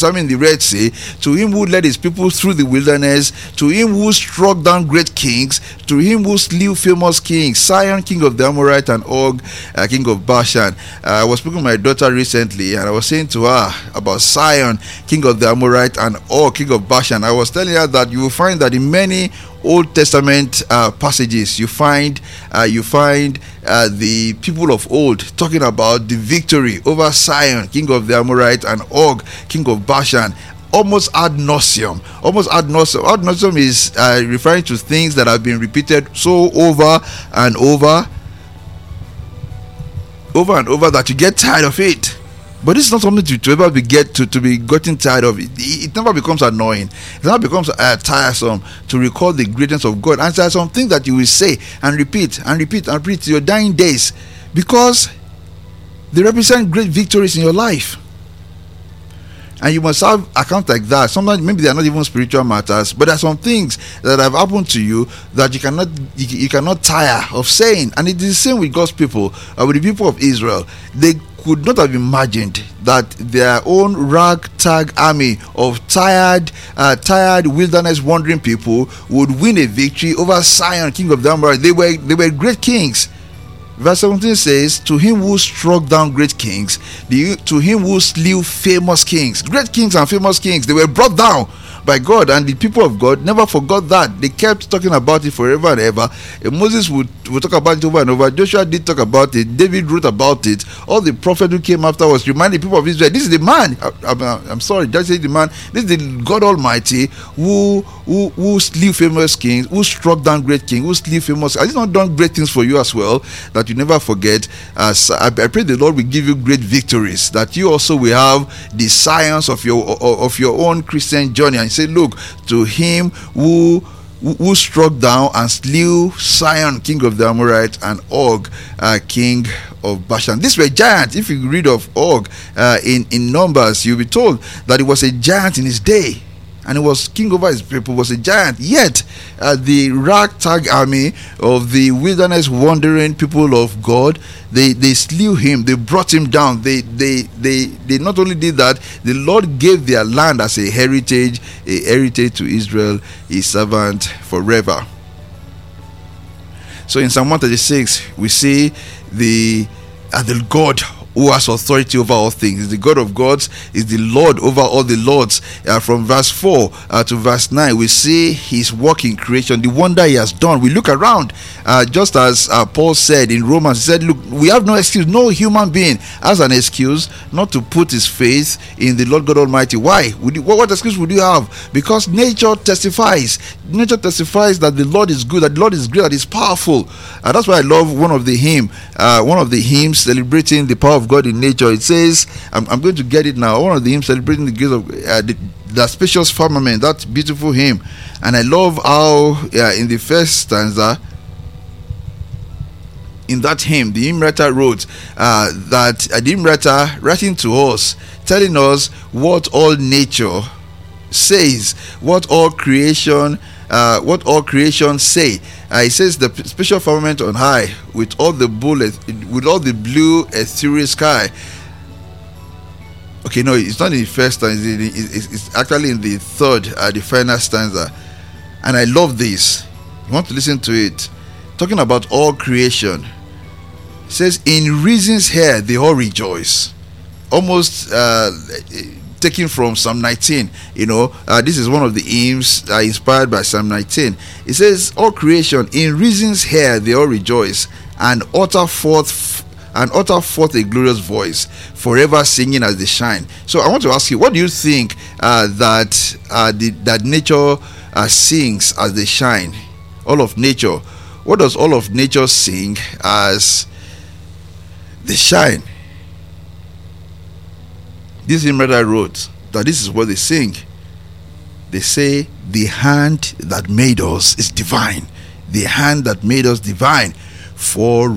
in the Red Sea, to him who led his people through the wilderness, to him who struck down great kings, to him who slew famous kings, Sihon, king of the Amorites, and Og, king of Bashan. I was speaking to my daughter recently, and I was saying to her about Sihon, king of the Amorites, and Og, king of Bashan. I was telling her that you will find that in many Old Testament passages, you find the people of old talking about the victory over Sihon, king of the Amorites, and Og, king of Bashan, almost ad nauseum. Ad nauseum is referring to things that have been repeated so over and over that you get tired of it. But this is not something to ever be gotten tired of. It never becomes annoying. It never becomes tiresome to recall the greatness of God. And there are some things that you will say and repeat to your dying days, because they represent great victories in your life. And you must have accounts like that. Sometimes maybe they are not even spiritual matters, but there are some things that have happened to you that you cannot tire of saying. And it is the same with God's people, with the people of Israel. They could not have imagined that their own ragtag army of tired wilderness wandering people would win a victory over Sihon, king of the Amorites. They were great kings. Verse 17 says, to him who struck down great kings, to him who slew famous kings. Great kings and famous kings, they were brought down by God, and the people of God never forgot that. They kept talking about it forever and ever. Moses would talk about it over and over. Joshua did talk about it. David wrote about it. All the prophets who came after was reminding people of Israel, this is the man, I'm sorry, just say the man, this is the God Almighty who slew famous kings, who struck down great kings, who slew famous. Has he not done great things for you as well, that you never forget? As I pray the Lord will give you great victories, that you also will have the science of your own Christian journey, and say, look, to him who struck down and slew Sihon, king of the Amorites, and Og, king of Bashan. These were giants. If you read of Og in Numbers, you'll be told that he was a giant in his day, and he was king over his people, was a giant. Yet the ragtag army of the wilderness wandering people of God, they slew him, they brought him down. They not only did that, the Lord gave their land as a heritage to Israel, his servant forever. So in Psalm 136, we see the God who has authority over all things. Is the God of gods, is the Lord over all the lords. From verse 4 to verse 9, we see his work in creation, the wonder he has done. We look around, just as Paul said in Romans. He said, look, we have no excuse. No human being has an excuse not to put his faith in the Lord God Almighty. Why? What excuse would you have? Because nature testifies that the Lord is good, that the Lord is great, that He's powerful. That's why I love one of the hymns celebrating the power of God in nature. It says, I'm going to get it now, one of the hymns celebrating the grace of the spacious firmament, that beautiful hymn. And I love how in the first stanza in that hymn, the hymn writer wrote that the hymn writer writing to us, telling us what all nature says, what all creation say. It says, the special firmament on high, with all the blue ethereal sky. Okay, no, it's not in the first stanza. It's actually in the third, the final stanza. And I love this. You want to listen to it? Talking about all creation. It says, in reason's hair they all rejoice. Almost taken from Psalm 19. This is one of the hymns inspired by Psalm 19. It says, all creation in reason's hair they all rejoice, and utter forth a glorious voice, forever singing as they shine. So I want to ask you, what do you think that nature sings as they shine? All of nature. What does all of nature sing as they shine? This hymn writer wrote that this is what they sing. They say, the hand that made us is divine. The hand that made us divine. For